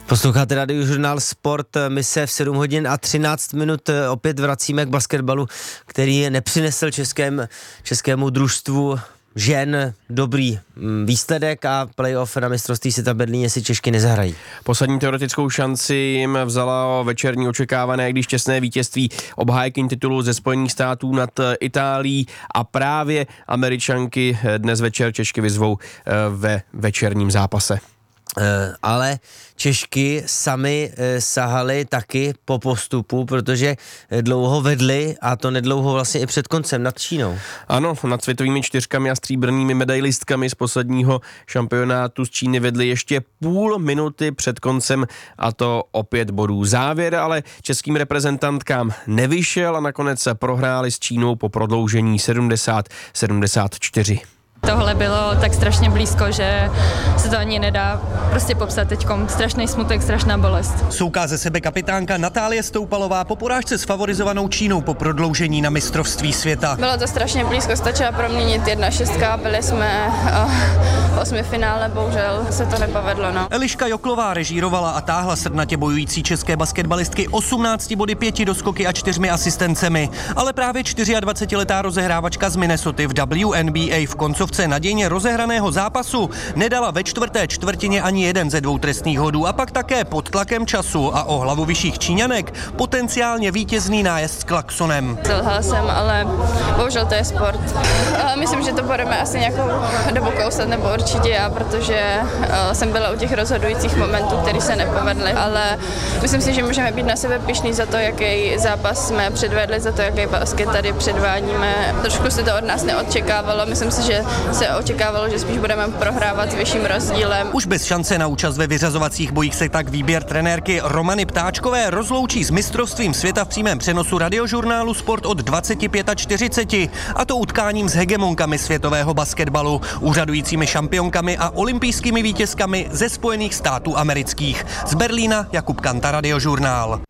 Posloucháte Radiožurnál Sport, my se v 7 hodin a 13 minut opět vracíme k basketbalu, který nepřinesl českému družstvu žen dobrý výsledek a playoff na mistrovství světa v Berlíně si Češky nezahrají. Poslední teoretickou šanci jim vzala večerní očekávané, když čestné vítězství obhájkyň titulu ze Spojených států nad Itálií a právě Američanky dnes večer Češky vyzvou ve večerním zápase. Ale Češky sami sahali taky po postupu, protože dlouho vedli a to nedlouho vlastně i před koncem nad Čínou. Ano, nad světovými čtyřkami a stříbrnými medailistkami z posledního šampionátu z Číny vedli ještě půl minuty před koncem a to o 5 bodů. Závěr ale českým reprezentantkám nevyšel a nakonec prohráli s Čínou po prodloužení 70-74. Tohle bylo tak strašně blízko, že se to ani nedá prostě popsat teďkom. Strašný smutek, strašná bolest. Souká ze sebe kapitánka Natálie Stoupalová po porážce s favorizovanou Čínou po prodloužení na mistrovství světa. Bylo to strašně blízko, stačila proměnit 1-6, byli jsme v 8. finále, bohužel se to nepovedlo. No. Eliška Joklová režírovala a táhla srdnatě bojující české basketbalistky 18 body, 5 doskoky a 4 asistencemi. Ale právě 24letá rozehrávačka z Minnesoty v WNBA v koncovce nadějně rozehraného zápasu nedala ve čtvrté čtvrtině ani jeden ze 2 trestných hodů a pak také pod tlakem času a o hlavu vyšších Číňanek potenciálně vítězný nájezd s klaksonem. Selhala jsem, ale bohužel to je sport. Myslím, že to budeme asi nějakou dobu kousat, nebo určitě já, protože jsem byla u těch rozhodujících momentů, které se nepovedly, ale myslím si, že můžeme být na sebe pyšní za to, jaký zápas jsme předvedli, za to, jaký basket tady předvádíme. Trošku se to od nás neočekávalo, myslím si, že se očekávalo, že spíš budeme prohrávat s vyšším rozdílem. Už bez šance na účast ve vyřazovacích bojích se tak výběr trenérky Romany Ptáčkové rozloučí s mistrovstvím světa v přímém přenosu Radiožurnálu Sport od 25:40 a to utkáním s hegemonkami světového basketbalu, úřadujícími šampionkami a olympijskými vítězkami ze Spojených států amerických. Z Berlína Jakub Kanta, Radiožurnál.